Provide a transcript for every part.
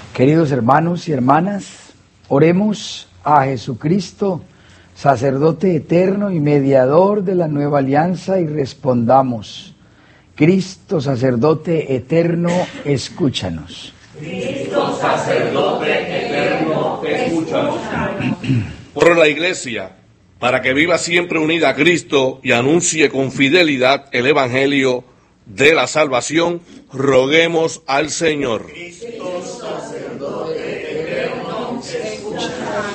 Queridos hermanos y hermanas, oremos a Jesucristo, sacerdote eterno y mediador de la nueva alianza, y respondamos: Cristo, sacerdote eterno, escúchanos. Cristo, sacerdote eterno, escúchanos. Por la Iglesia, para que viva siempre unida a Cristo y anuncie con fidelidad el Evangelio de la salvación, roguemos al Señor. Cristo, sacerdote eterno, escúchanos.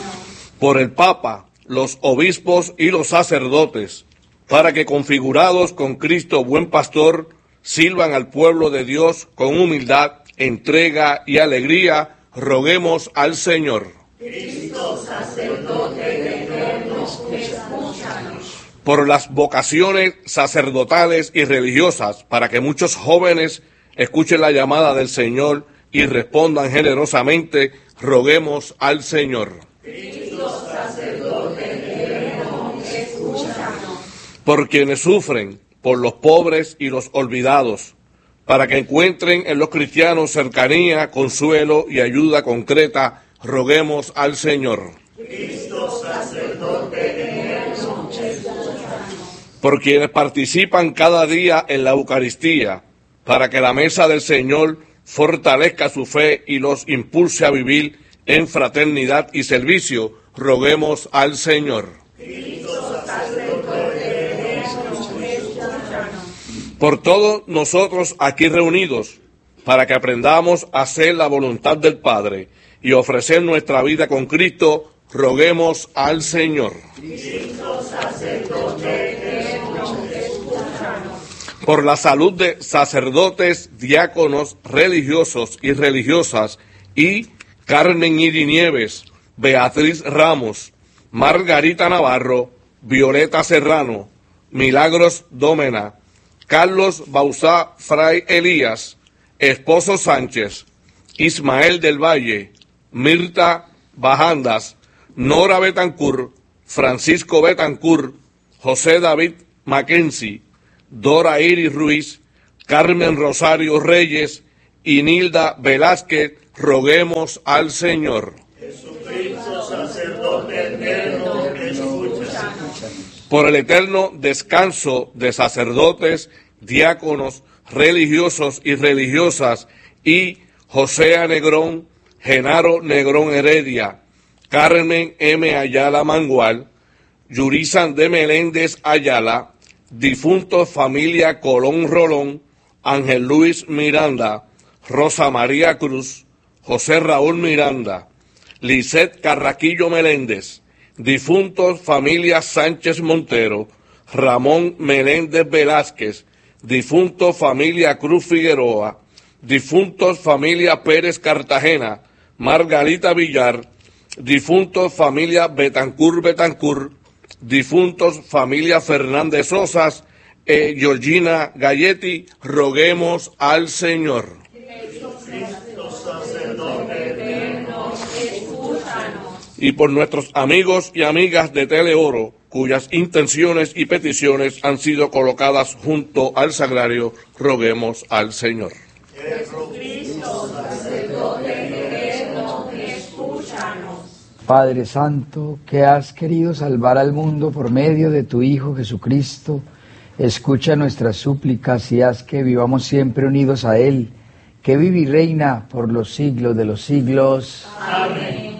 Por el Papa, los obispos y los sacerdotes, para que configurados con Cristo buen pastor, sirvan al pueblo de Dios con humildad, entrega y alegría, roguemos al Señor. Cristo, sacerdote eterno, escúchanos. Por las vocaciones sacerdotales y religiosas, para que muchos jóvenes escuchen la llamada del Señor y respondan generosamente, roguemos al Señor. Cristo, sacerdote eterno, escúchanos. Por quienes sufren, por los pobres y los olvidados, para que encuentren en los cristianos cercanía, consuelo y ayuda concreta, roguemos al Señor. Cristo, sacerdote eterno, escúchanos. Por quienes participan cada día en la Eucaristía, para que la mesa del Señor fortalezca su fe y los impulse a vivir en fraternidad y servicio, roguemos al Señor. Cristo, sacerdote eterno, escúchanos. Por todos nosotros aquí reunidos, para que aprendamos a hacer la voluntad del Padre y ofrecer nuestra vida con Cristo, roguemos al Señor. Cristo, sacerdote eterno, escúchanos. Por la salud de sacerdotes, diáconos, religiosos y religiosas, y Carmen Iri Nieves, Beatriz Ramos, Margarita Navarro, Violeta Serrano, Milagros Dómena, Carlos Bauzá Fray Elías, Esposo Sánchez, Ismael del Valle, Mirta Bajandas, Nora Betancourt, Francisco Betancourt, José David Mackenzie, Dora Iris Ruiz, Carmen Rosario Reyes y Nilda Velázquez, roguemos al Señor. Jesucristo, sacerdote eterno, escúchanos. Por el eterno descanso de sacerdotes, diáconos, religiosos y religiosas, y José Negrón, Genaro Negrón Heredia, Carmen M. Ayala Mangual, Yurisan de Meléndez Ayala, difuntos familia Colón Rolón, Ángel Luis Miranda, Rosa María Cruz, José Raúl Miranda, Lisette Carraquillo Meléndez, difuntos familia Sánchez Montero, Ramón Meléndez Velázquez, difuntos familia Cruz Figueroa, difuntos familia Pérez Cartagena, Margarita Villar, difuntos familia Betancourt, difuntos familia Fernández Sosas, Georgina Galletti, roguemos al Señor. Cristo, sacerdote eterno, escúchanos. Y por nuestros amigos y amigas de Teleoro, cuyas intenciones y peticiones han sido colocadas junto al sagrario, roguemos al Señor. Jesucristo, sacerdote eterno, escúchanos. Padre Santo, que has querido salvar al mundo por medio de tu Hijo Jesucristo, escucha nuestras súplicas y haz que vivamos siempre unidos a Él, que vive y reina por los siglos de los siglos. Amén.